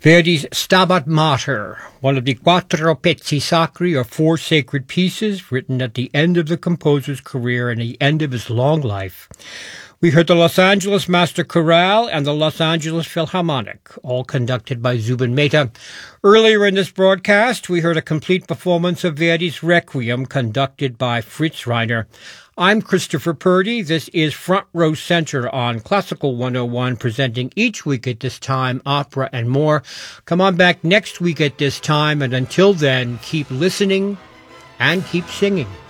Verdi's Stabat Mater, one of the Quattro Pezzi Sacri, or four sacred pieces, written at the end of the composer's career and the end of his long life. We heard the Los Angeles Master Chorale and the Los Angeles Philharmonic, all conducted by Zubin Mehta. Earlier in this broadcast, we heard a complete performance of Verdi's Requiem, conducted by Fritz Reiner. I'm Christopher Purdy. This is Front Row Center on Classical 101, presenting each week at this time opera and more. Come on back next week at this time, and until then, keep listening and keep singing.